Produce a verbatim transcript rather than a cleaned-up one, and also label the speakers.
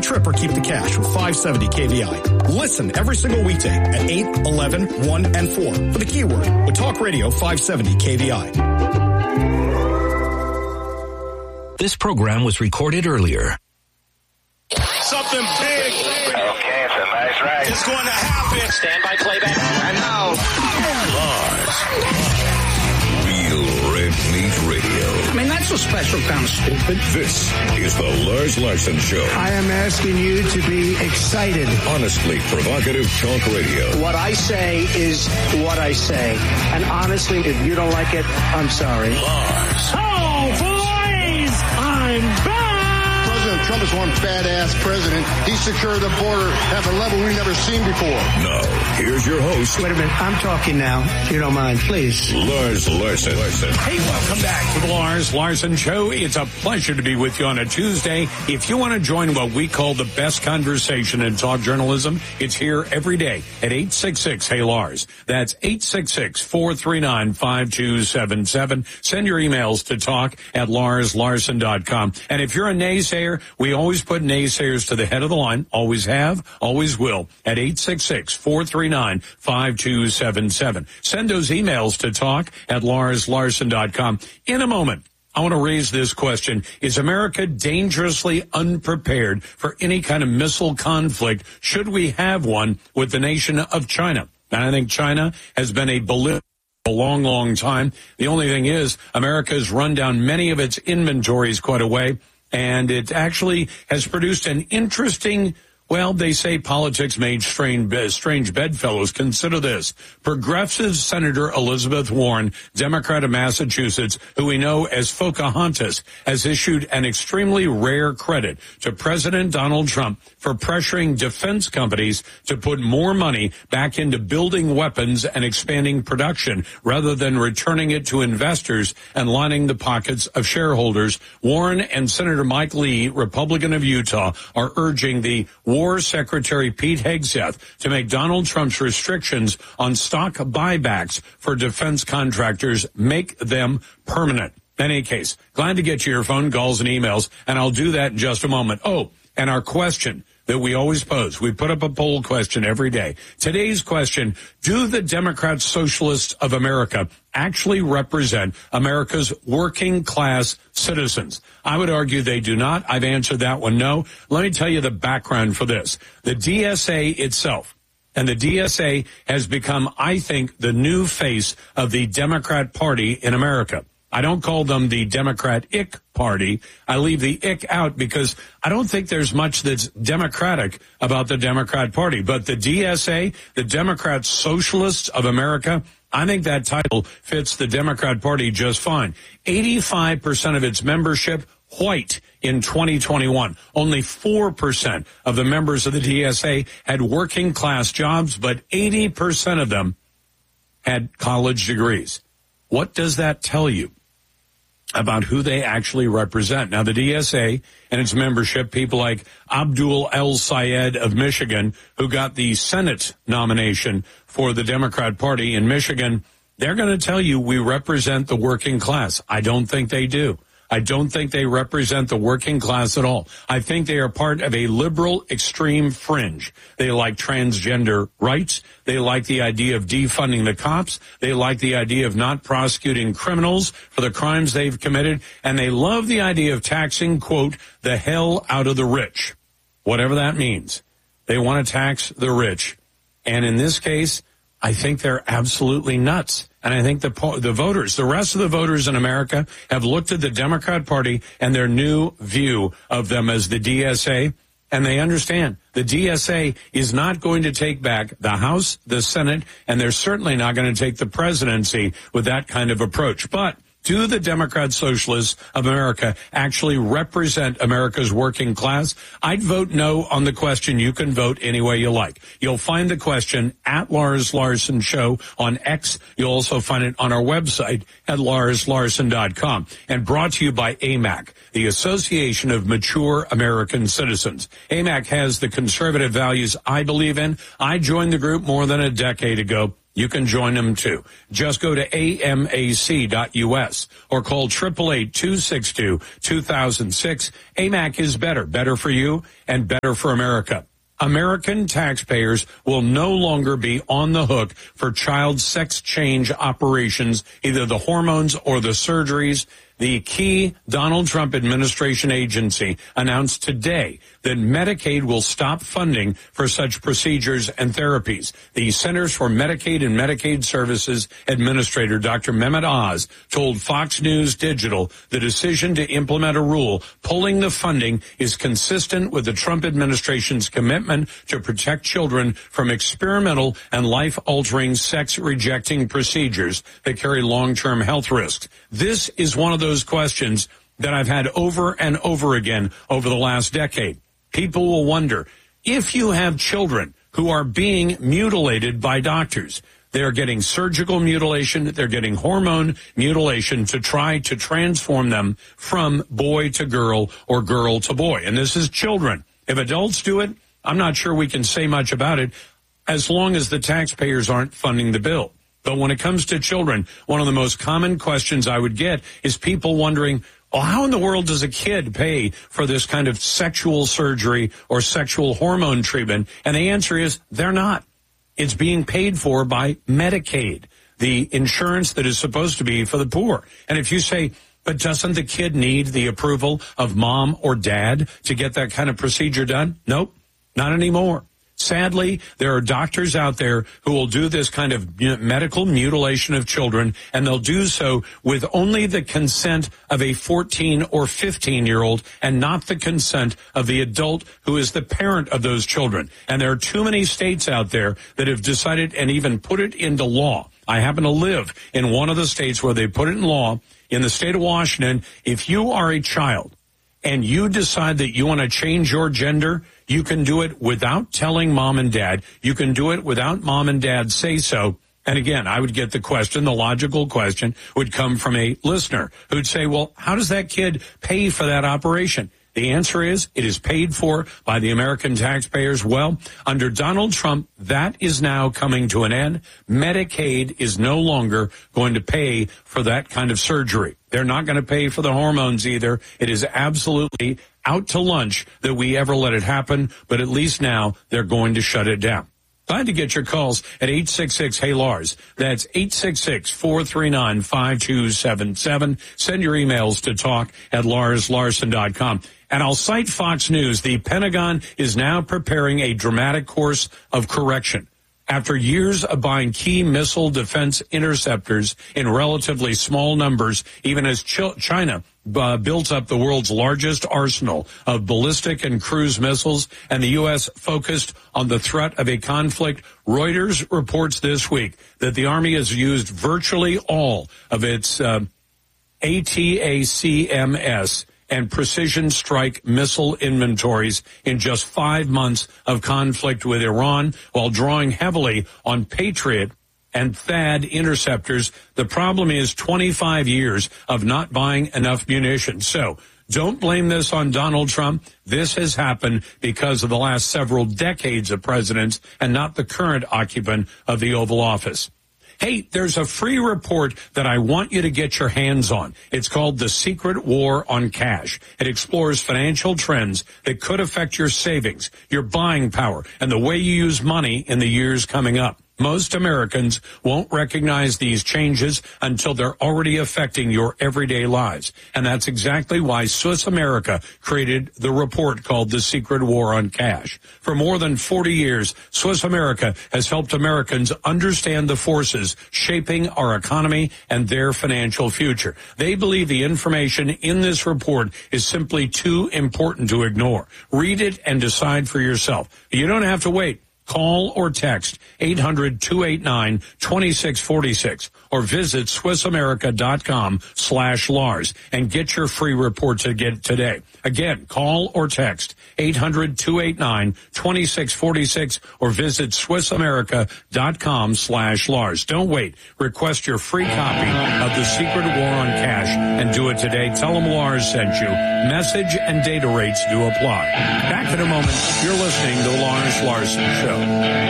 Speaker 1: trip or keep the cash with five seventy K V I. Listen every single weekday at eight, eleven, one, and four for the keyword with Talk Radio five seventy K V I.
Speaker 2: This program was recorded earlier.
Speaker 3: Something big.
Speaker 4: Okay, it's a nice ride.
Speaker 3: It's going to happen.
Speaker 5: Stand by playback.
Speaker 4: And now,
Speaker 6: Lars. Real Red Meat Radio.
Speaker 7: I mean, that's a special kind of stupid.
Speaker 6: This is the Lars Larson Show.
Speaker 8: I am asking you to be excited.
Speaker 6: Honestly provocative talk radio.
Speaker 8: What I say is what I say. And honestly, if you don't like it, I'm sorry.
Speaker 6: Lars.
Speaker 9: Oh, boys! I'm back!
Speaker 10: President Trump is one badass president. He secured the border at a level we've never seen before.
Speaker 6: Now, here's your host.
Speaker 8: Wait a minute. I'm talking now. If you don't mind, please.
Speaker 6: Lars Larson. Larson.
Speaker 11: Hey, welcome back to the Lars Larson Show. It's a pleasure to be with you on a Tuesday. If you want to join what we call the best conversation in talk journalism, it's here every day at eight six six, hey Lars. That's eight six six, four three nine, five two seven seven. Send your emails to talk at lars larson dot com. And if you're a naysayer, we always put naysayers to the head of the line, always have, always will, at eight six six, four three nine, five two seven seven. Send those emails to talk at lars larson dot com. In a moment, I want to raise this question. Is America dangerously unprepared for any kind of missile conflict? Should we have one with the nation of China? And I think China has been a belligerent a long, long time. The only thing is, America has run down many of its inventories quite a way. And it actually has produced an interesting, well, they say politics made strange, strange bedfellows. Consider this. Progressive Senator Elizabeth Warren, Democrat of Massachusetts, who we know as Pocahontas, has issued an extremely rare credit to President Donald Trump for pressuring defense companies to put more money back into building weapons and expanding production rather than returning it to investors and lining the pockets of shareholders. Warren and Senator Mike Lee, Republican of Utah, are urging the War Secretary Pete Hegseth to make Donald Trump's restrictions on stock buybacks for defense contractors make them permanent. In any case, glad to get you your phone calls and emails, and I'll do that in just a moment. Oh, and our question that we always pose. We put up a poll question every day. Today's question, do the Democrat Socialists of America actually represent America's working class citizens? I would argue they do not. I've answered that one no. Let me tell you the background for this. The D S A itself, and the D S A has become, I think, the new face of the Democrat Party in America. I don't call them the Democrat-ick party. I leave the ick out because I don't think there's much that's democratic about the Democrat Party. But the D S A, the Democrat Socialists of America, I think that title fits the Democrat Party just fine. eighty-five percent of its membership white in twenty twenty-one. Only four percent of the members of the D S A had working class jobs, but eighty percent of them had college degrees. What does that tell you about who they actually represent? Now, the D S A and its membership, people like Abdul El-Sayed of Michigan, who got the Senate nomination for the Democrat Party in Michigan, they're going to tell you we represent the working class. I don't think they do. I don't think they represent the working class at all. I think they are part of a liberal extreme fringe. They like transgender rights. They like the idea of defunding the cops. They like the idea of not prosecuting criminals for the crimes they've committed. And they love the idea of taxing, quote, the hell out of the rich, whatever that means. They want to tax the rich. And in this case, I think they're absolutely nuts. And I think the the voters, the rest of the voters in America have looked at the Democrat Party and their new view of them as the D S A, and they understand the D S A is not going to take back the House, the Senate, and they're certainly not going to take the presidency with that kind of approach. But do the Democrat Socialists of America actually represent America's working class? I'd vote no on the question. You can vote any way you like. You'll find the question at Lars Larson Show on X. You'll also find it on our website at lars larson dot com. And brought to you by A M A C, the Association of Mature American Citizens. A M A C has the conservative values I believe in. I joined the group more than a decade ago. You can join them too. Just go to A M A C dot U S or call eight eight eight, two six two, two thousand six. A M A C is better, better for you and better for America. American taxpayers will no longer be on the hook for child sex change operations, either the hormones or the surgeries. The key Donald Trump administration agency announced today that Medicaid will stop funding for such procedures and therapies. The Centers for Medicaid and Medicaid Services Administrator, Doctor Mehmet Oz, told Fox News Digital the decision to implement a rule pulling the funding is consistent with the Trump administration's commitment to protect children from experimental and life-altering sex-rejecting procedures that carry long-term health risks. This is one of those questions that I've had over and over again over the last decade. People will wonder, if you have children who are being mutilated by doctors, they're getting surgical mutilation, they're getting hormone mutilation to try to transform them from boy to girl or girl to boy. And this is children. If adults do it, I'm not sure we can say much about it as long as the taxpayers aren't funding the bill. But when it comes to children, one of the most common questions I would get is people wondering, well, how in the world does a kid pay for this kind of sexual surgery or sexual hormone treatment? And the answer is they're not. It's being paid for by Medicaid, the insurance that is supposed to be for the poor. And if you say, but doesn't the kid need the approval of mom or dad to get that kind of procedure done? Nope, not anymore. Sadly, there are doctors out there who will do this kind of medical mutilation of children, and they'll do so with only the consent of a fourteen or fifteen-year-old and not the consent of the adult who is the parent of those children. And there are too many states out there that have decided and even put it into law. I happen to live in one of the states where they put it in law. In the state of Washington, if you are a child and you decide that you want to change your gender, you can do it without telling mom and dad. You can do it without mom and dad say so. And again, I would get the question, the logical question would come from a listener who'd say, well, how does that kid pay for that operation? The answer is it is paid for by the American taxpayers. Well, under Donald Trump, that is now coming to an end. Medicaid is no longer going to pay for that kind of surgery. They're not going to pay for the hormones either. It is absolutely out to lunch that we ever let it happen, but at least now they're going to shut it down. Glad to get your calls at eight six six, hey Lars. That's eight six six, four three nine, five two seven seven. Send your emails to talk at lars larson dot com. And I'll cite Fox News. The Pentagon is now preparing a dramatic course of correction. After years of buying key missile defense interceptors in relatively small numbers, even as Ch- China uh, built up the world's largest arsenal of ballistic and cruise missiles, and the U S focused on the threat of a conflict, Reuters reports this week that the Army has used virtually all of its uh, A T A C M S and precision strike missile inventories in just five months of conflict with Iran, while drawing heavily on Patriot and THAAD interceptors. The problem is twenty-five years of not buying enough munitions. So don't blame this on Donald Trump. This has happened because of the last several decades of presidents and not the current occupant of the Oval Office. Hey, there's a free report that I want you to get your hands on. It's called The Secret War on Cash. It explores financial trends that could affect your savings, your buying power, and the way you use money in the years coming up. Most Americans won't recognize these changes until they're already affecting your everyday lives. And that's exactly why Swiss America created the report called The Secret War on Cash. For more than forty years, Swiss America has helped Americans understand the forces shaping our economy and their financial future. They believe the information in this report is simply too important to ignore. Read it and decide for yourself. You don't have to wait. Call or text eight hundred, two eight nine, two six four six or visit swissamerica.com slash Lars and get your free report to get today. Again, call or text eight hundred, two eight nine, two six four six or visit swissamerica.com slash Lars. Don't wait. Request your free copy of The Secret War on Cash and do it today. Tell them Lars sent you. Message and data rates do apply. Back in a moment. You're listening to the Lars Larson Show.